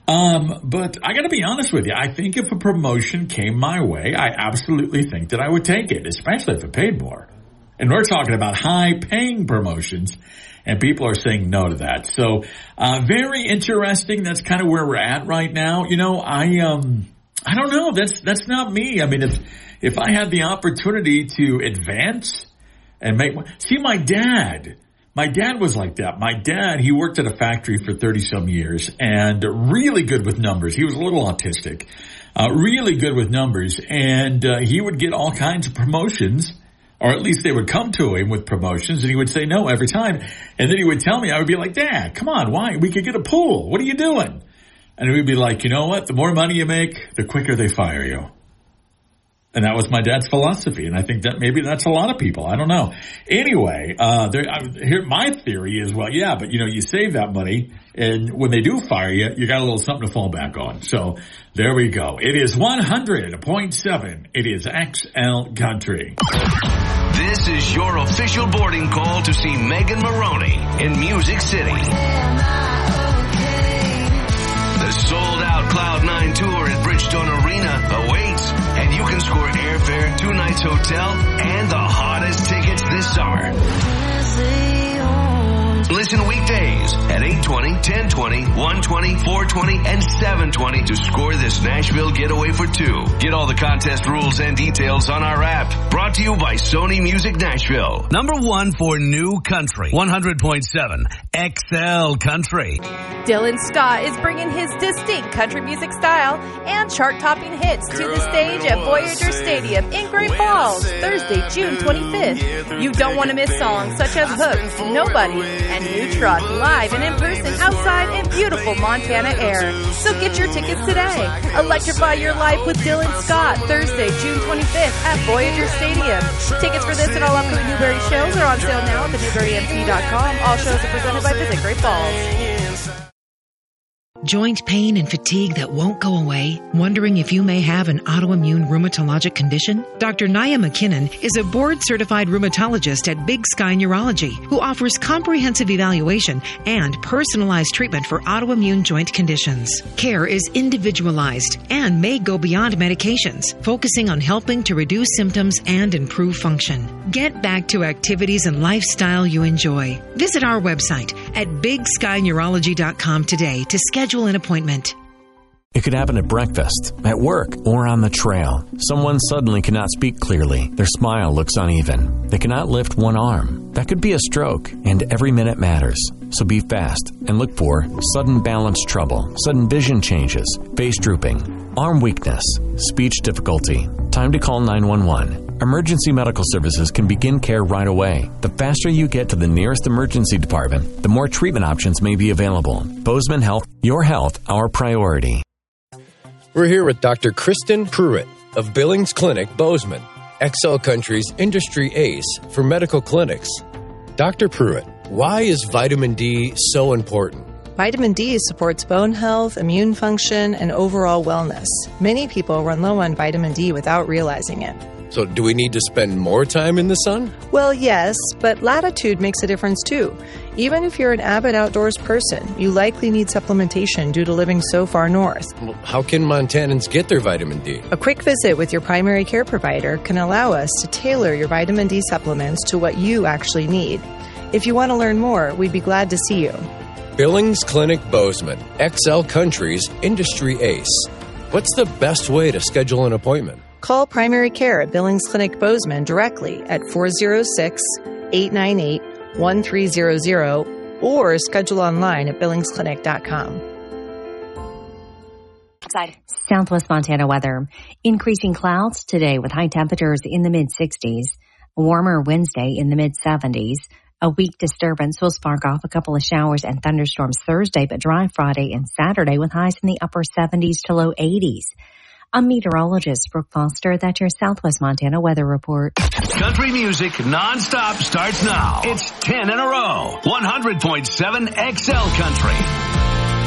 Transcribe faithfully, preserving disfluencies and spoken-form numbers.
Um, but I got to be honest with you. I think if a promotion came my way, I absolutely think that I would take it, especially if it paid more. And we're talking about high-paying promotions, and people are saying no to that. So, uh, very interesting. That's kind of where we're at right now. You know, I, um, I don't know. That's, that's not me. I mean, if, if I had the opportunity to advance and make, see, my dad, my dad was like that. My dad, he worked at a factory for thirty some years and really good with numbers. He was a little autistic, uh, really good with numbers. And, uh, he would get all kinds of promotions. Or at least they would come to him with promotions, and he would say no every time. And then he would tell me, I would be like, Dad, come on, why? We could get a pool. What are you doing? And we'd be like, you know what? The more money you make, the quicker they fire you. And that was my dad's philosophy. And I think that maybe that's a lot of people. I don't know. Anyway, uh, there, I, here, my theory is, well, yeah, but you know, you save that money, and when they do fire you, you got a little something to fall back on. So there we go. It is one hundred point seven. It is X L Country. This is your official boarding call to see Megan Moroney in Music City. The sold-out Cloud nine tour at Bridgestone Arena awaits, and you can score airfare, two nights hotel, and the hottest tickets this summer. Listen weekdays at eight twenty, ten twenty, one twenty, four twenty, and seven twenty to score this Nashville getaway for two. Get all the contest rules and details on our app. Brought to you by Sony Music Nashville. Number one for new country. one hundred point seven X L Country. Dylan Scott is bringing his distinct country music style and chart-topping hits to the stage at Voyager Stadium in Great Falls, Thursday, June twenty-fifth. You don't want to miss songs such as Hooked, Nobody, and New Truck live and in person outside in beautiful Montana air. So get your tickets today. Electrify your life with Dylan Scott, Thursday, June twenty-fifth at Voyager Stadium. Tickets for this and all upcoming Newberry shows are on sale now at the newberry m c dot com. All shows are presented by Visit Great Falls. Joint pain and fatigue that won't go away? Wondering if you may have an autoimmune rheumatologic condition? Doctor Naya McKinnon is a board-certified rheumatologist at Big Sky Neurology who offers comprehensive evaluation and personalized treatment for autoimmune joint conditions. Care is individualized and may go beyond medications, focusing on helping to reduce symptoms and improve function. Get back to activities and lifestyle you enjoy. Visit our website at big sky neurology dot com today to schedule an appointment. It could happen at breakfast, at work, or on the trail. Someone suddenly cannot speak clearly. Their smile looks uneven. They cannot lift one arm. That could be a stroke, and every minute matters. So be fast and look for sudden balance trouble, sudden vision changes, face drooping, arm weakness, speech difficulty. Time to call nine one one. Emergency medical services can begin care right away. The faster you get to the nearest emergency department, the more treatment options may be available. Bozeman Health, your health, our priority. We're here with Doctor Kristen Pruitt of Billings Clinic, Bozeman, X L Country's industry ace for medical clinics. Doctor Pruitt, why is vitamin D so important? Vitamin D supports bone health, immune function, and overall wellness. Many people run low on vitamin D without realizing it. So do we need to spend more time in the sun? Well, yes, but latitude makes a difference too. Even if you're an avid outdoors person, you likely need supplementation due to living so far north. Well, how can Montanans get their vitamin D? A quick visit with your primary care provider can allow us to tailor your vitamin D supplements to what you actually need. If you want to learn more, we'd be glad to see you. Billings Clinic Bozeman, X L Country's industry ace. What's the best way to schedule an appointment? Call primary care at Billings Clinic Bozeman directly at four oh six, eight nine eight, one three zero zero or schedule online at billings clinic dot com. Outside. Southwest Montana weather. Increasing clouds today with high temperatures in the mid sixties. Warmer Wednesday in the mid seventies. A weak disturbance will spark off a couple of showers and thunderstorms Thursday, but dry Friday and Saturday with highs in the upper seventies to low eighties. I'm meteorologist Brooke Foster. That's your Southwest Montana weather report. Country music nonstop starts now. It's ten in a row. one hundred point seven X L Country.